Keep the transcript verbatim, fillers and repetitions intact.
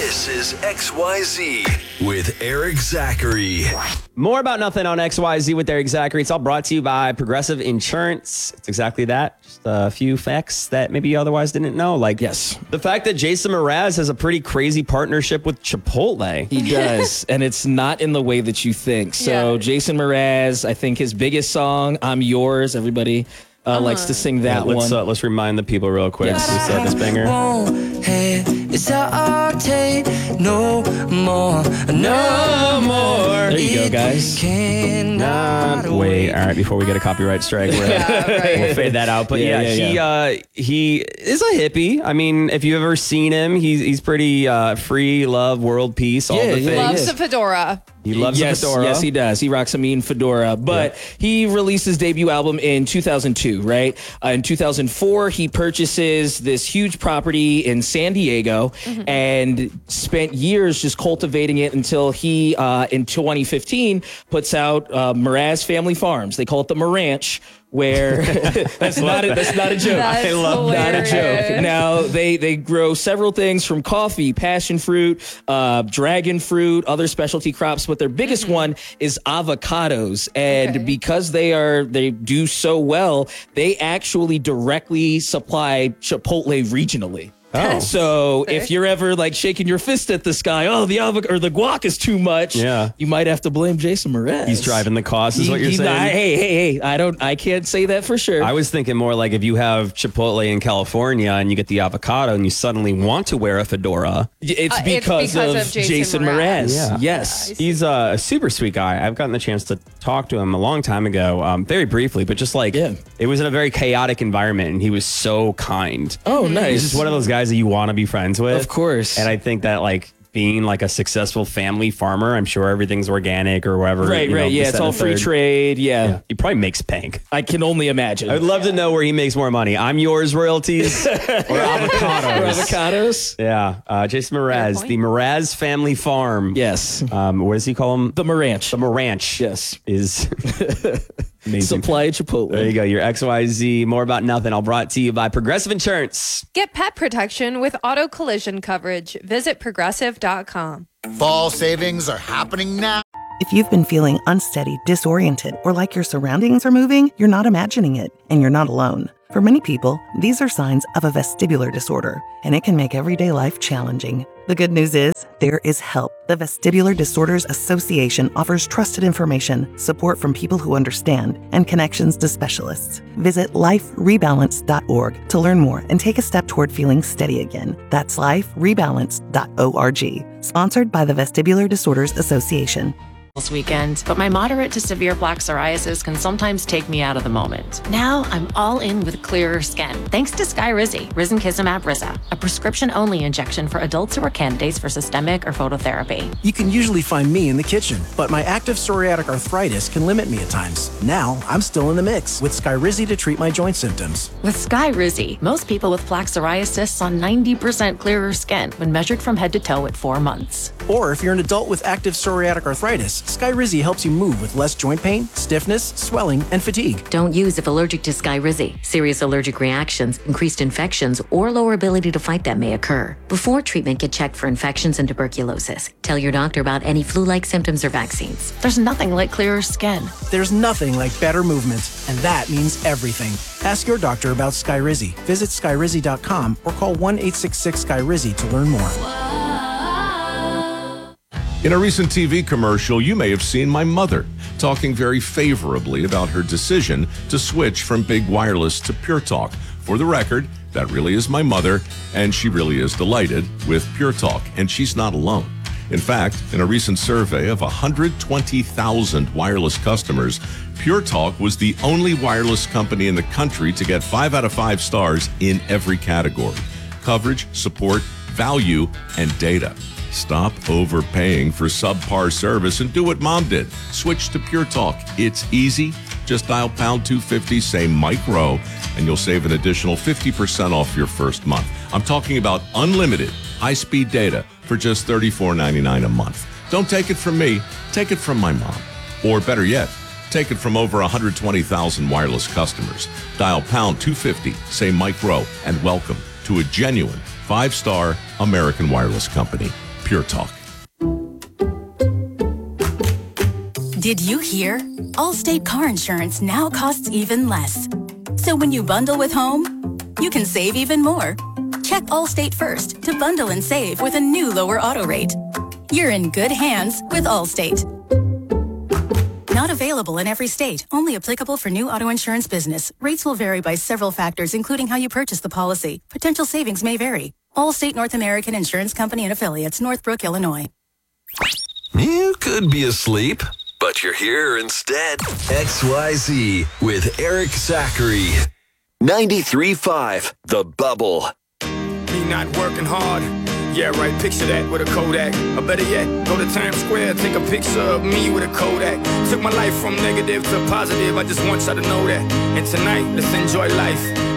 This is X Y Z with Eric Zachary. More About Nothing on X Y Z with Eric Zachary. It's all brought to you by Progressive Insurance. It's exactly that. Just a few facts that maybe you otherwise didn't know. Like, yes, the fact that Jason Mraz has a pretty crazy partnership with Chipotle. He does, and it's not in the way that you think. So Yeah. Jason Mraz, I think his biggest song, I'm Yours, everybody uh, uh-huh. likes to sing that yeah, let's, one. Uh, let's remind the people real quick. Yes. Who said this banger? It's our take, no more, no more. There you go, guys. Nah, wait, all right, before we get a copyright strike, we're, Yeah, right. we'll fade that out. But yeah, Yeah, yeah, he yeah. Uh, he is a hippie. I mean, if you've ever seen him, he's he's pretty uh, free, love, world peace, all Yeah, the yeah, things. Loves yeah. a fedora. He loves yes, a fedora. Yes, he does. He rocks a mean fedora. But Yeah. he released his debut album in two thousand two, right? Uh, in two thousand four, he purchases this huge property in San Diego Mm-hmm. and spent years just cultivating it until he, uh, in twenty fifteen, puts out uh, Mraz Family Farms. They call it the Maranch. Where that's not a, that's not a joke. That's I love not a hilarious. joke. Now they they grow several things from coffee, passion fruit, uh, dragon fruit, other specialty crops, but their biggest Mm-hmm. one is avocados. And Okay. because they are they do so well, they actually directly supply Chipotle regionally. Oh. So Sick. if you're ever like shaking your fist at the sky, oh the avoc or the guac is too much, Yeah. you might have to blame Jason Mraz. He's driving the cost, is He- what you're he- saying? I- hey, hey, hey! I don't, I can't say that for sure. I was thinking more like if you have Chipotle in California and you get the avocado and you suddenly want to wear a fedora. It's Uh, it's because, because of, of Jason Jason Mraz. Mraz. Yeah. Yes. He's a super sweet guy. I've gotten the chance to talk to him a long time ago, um, very briefly, but just like Yeah. it was in a very chaotic environment and he was so kind. Oh, nice. He's just one of those guys that you want to be friends with. Of course. And I think that like being like a successful family farmer, I'm sure everything's organic or whatever. Right, you know, right. Yeah, this, it's that, all and the free third. trade. Yeah. Yeah. He probably makes bank. I can only imagine. I would love to know where he makes more money. I'm yours royalties or avocados. Or avocados? Yeah. Uh, Jason Mraz, point. the Mraz family farm. Yes. Um, what does he call them? The Maranch. The Maranch. Yes. Is amazing. Supply Chipotle. There you go. Your X Y Z. More About Nothing. All brought to you by Progressive Insurance. Get pet protection with auto collision coverage. Visit progressive dot com. Fall savings are happening now. If you've been feeling unsteady, disoriented, or like your surroundings are moving, you're not imagining it, and you're not alone. For many people, these are signs of a vestibular disorder, and it can make everyday life challenging. The good news is, there is help. The Vestibular Disorders Association offers trusted information, support from people who understand, and connections to specialists. Visit life rebalance dot org to learn more and take a step toward feeling steady again. That's life rebalance dot org. Sponsored by the Vestibular Disorders Association. This weekend, but my moderate to severe plaque psoriasis can sometimes take me out of the moment. Now I'm all in with clearer skin, thanks to Skyrizi, risankizumab Riza, a prescription-only injection for adults who are candidates for systemic or phototherapy. You can usually find me in the kitchen, but my active psoriatic arthritis can limit me at times. Now I'm still in the mix with Skyrizi to treat my joint symptoms. With Skyrizi, most people with plaque psoriasis saw ninety percent clearer skin when measured from head to toe at four months. Or if you're an adult with active psoriatic arthritis, Skyrizi helps you move with less joint pain, stiffness, swelling, and fatigue. Don't use if allergic to Skyrizi. Serious allergic reactions, increased infections, or lower ability to fight them may occur. Before treatment, get checked for infections and tuberculosis. Tell your doctor about any flu-like symptoms or vaccines. There's nothing like clearer skin. There's nothing like better movement, and that means everything. Ask your doctor about Skyrizi. Visit skyrizi dot com or call one eight six six Skyrizi to learn more. In a recent T V commercial, you may have seen my mother talking very favorably about her decision to switch from Big Wireless to Pure Talk. For the record, that really is my mother, and she really is delighted with Pure Talk, and she's not alone. In fact, in a recent survey of one hundred twenty thousand wireless customers, Pure Talk was the only wireless company in the country to get five out of five stars in every category: coverage, support, value, and data. Stop overpaying for subpar service and do what Mom did. Switch to Pure Talk. It's easy. Just dial pound two fifty, say Mike Rowe, and you'll save an additional fifty percent off your first month. I'm talking about unlimited high-speed data for just thirty-four ninety-nine a month. Don't take it from me. Take it from my mom. Or better yet, take it from over one hundred twenty thousand wireless customers. Dial pound two fifty, say Mike Rowe, and welcome to a genuine five-star American wireless company. Pure Talk. Did you hear? Allstate car insurance now costs even less. So when you bundle with home, you can save even more. Check Allstate first to bundle and save with a new lower auto rate. You're in good hands with Allstate. Not available in every state. Only applicable for new auto insurance business. Rates will vary by several factors, including how you purchase the policy. Potential savings may vary. Allstate North American Insurance Company and Affiliates, Northbrook, Illinois. You could be asleep, but you're here instead. X Y Z with Eric Zachary. ninety-three point five, The Bubble. Me not working hard. Yeah, right, picture that with a Kodak. Or better yet, go to Times Square, take a picture of me with a Kodak. Took my life from negative to positive, I just want y'all to know that. And tonight, let's enjoy life.